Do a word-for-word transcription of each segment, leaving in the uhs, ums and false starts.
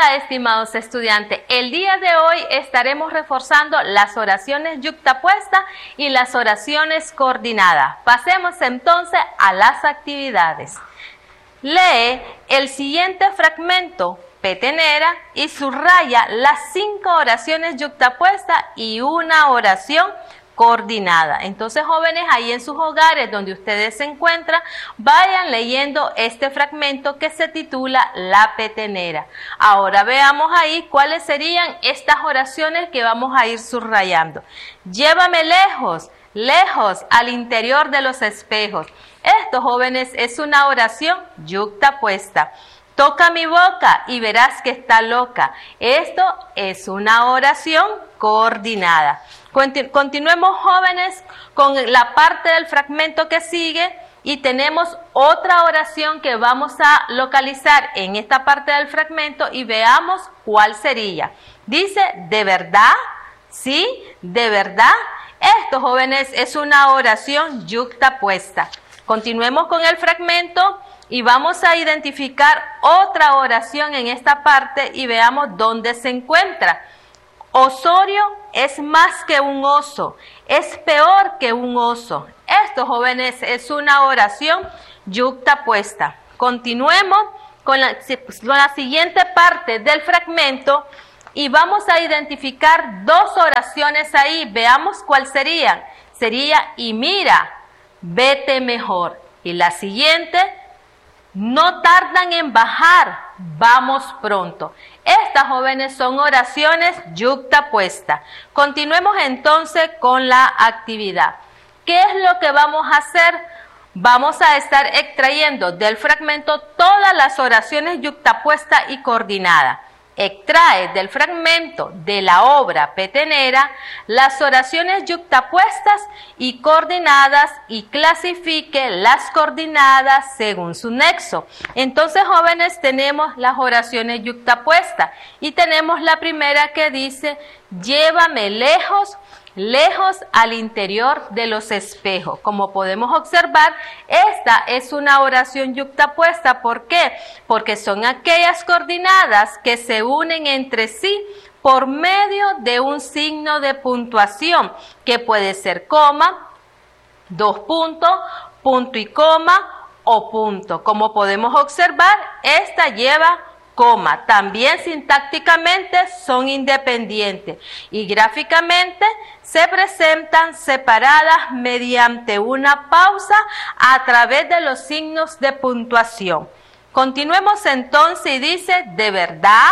Hola, estimados estudiantes. El día de hoy estaremos reforzando las oraciones yuxtapuestas y las oraciones coordinadas. Pasemos entonces a las actividades. Lee el siguiente fragmento, petenera, y subraya las cinco oraciones yuxtapuestas y una oración coordinada. Entonces, jóvenes, ahí en sus hogares donde ustedes se encuentran, vayan leyendo este fragmento que se titula La Petenera. Ahora veamos ahí cuáles serían estas oraciones que vamos a ir subrayando. Llévame lejos, lejos, al interior de los espejos. Esto, jóvenes, es una oración yuxtapuesta. Toca mi boca y verás que está loca. Esto es una oración coordinada. Continuemos, jóvenes, con la parte del fragmento que sigue y tenemos otra oración que vamos a localizar en esta parte del fragmento y veamos cuál sería. Dice, ¿de verdad? ¿Sí? ¿De verdad? Esto, jóvenes, es una oración yuxtapuesta. Continuemos con el fragmento y vamos a identificar otra oración en esta parte y veamos dónde se encuentra. Osorio es más que un oso, es peor que un oso. Esto, jóvenes, es una oración yuxtapuesta. Continuemos con la, con la siguiente parte del fragmento y vamos a identificar dos oraciones ahí. Veamos cuál serían. Sería, y mira, vete mejor. Y la siguiente, no tardan en bajar, vamos pronto. Estas, jóvenes, son oraciones yuxtapuestas. Continuemos entonces con la actividad. ¿Qué es lo que vamos a hacer? Vamos a estar extrayendo del fragmento todas las oraciones yuxtapuestas y coordinadas. Extrae del fragmento de la obra petenera las oraciones yuxtapuestas y coordinadas y clasifique las coordinadas según su nexo. Entonces, jóvenes, tenemos las oraciones yuxtapuestas y tenemos la primera que dice, llévame lejos, lejos al interior de los espejos. Como podemos observar, esta es una oración yuxtapuesta. ¿Por qué? Porque son aquellas coordinadas que se unen entre sí por medio de un signo de puntuación, que puede ser coma, dos puntos, punto y coma o punto. Como podemos observar, esta lleva coma. También sintácticamente son independientes y gráficamente se presentan separadas mediante una pausa a través de los signos de puntuación. Continuemos entonces y dice, ¿de verdad?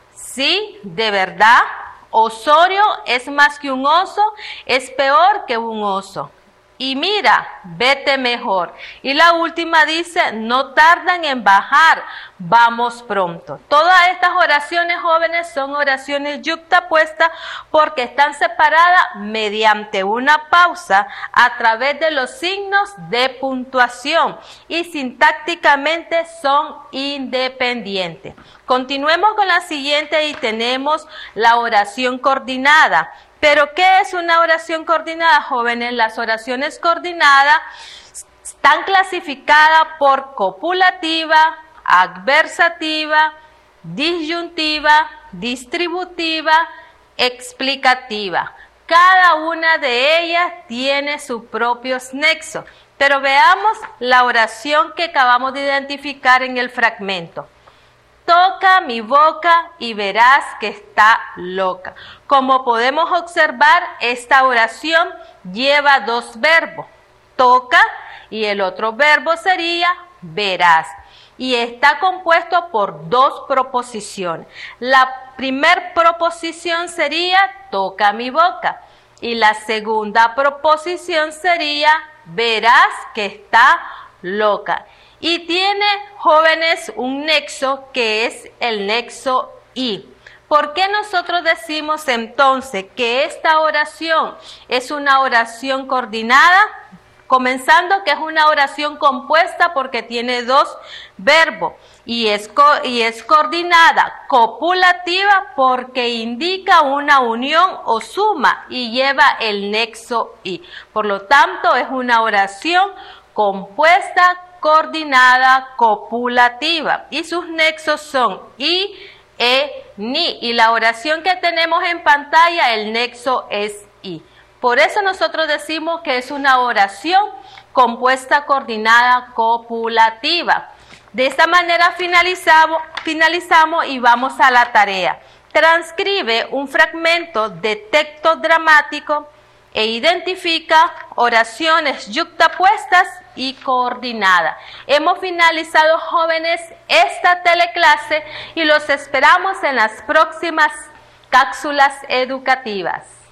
Sí, de verdad. Osorio es más que un oso, es peor que un oso. Y mira, vete mejor. Y la última dice, no tardan en bajar, vamos pronto. Todas estas oraciones, jóvenes, son oraciones yuxtapuestas porque están separadas mediante una pausa a través de los signos de puntuación y sintácticamente son independientes. Continuemos con la siguiente y tenemos la oración coordinada. ¿Pero qué es una oración coordinada, jóvenes? Las oraciones coordinadas están clasificadas por copulativa, adversativa, disyuntiva, distributiva, explicativa. Cada una de ellas tiene sus propios nexos. Pero veamos la oración que acabamos de identificar en el fragmento. Toca mi boca y verás que está loca. Como podemos observar, esta oración lleva dos verbos, toca y el otro verbo sería verás. Y está compuesto por dos proposiciones. La primera proposición sería toca mi boca y la segunda proposición sería verás que está loca. Y tiene, jóvenes, un nexo que es el nexo y. ¿Por qué nosotros decimos entonces que esta oración es una oración coordinada? Comenzando que es una oración compuesta porque tiene dos verbos y es, co y es coordinada, copulativa porque indica una unión o suma y lleva el nexo y. Por lo tanto, es una oración compuesta, coordinada, copulativa y sus nexos son y, E, ni. Y la oración que tenemos en pantalla, el nexo es I. Por eso nosotros decimos que es una oración compuesta coordinada copulativa. De esta manera finalizamos, finalizamos y vamos a la tarea. Transcribe un fragmento de texto dramático e identifica oraciones yuxtapuestas y coordinadas. Hemos finalizado, jóvenes, esta teleclase y los esperamos en las próximas cápsulas educativas.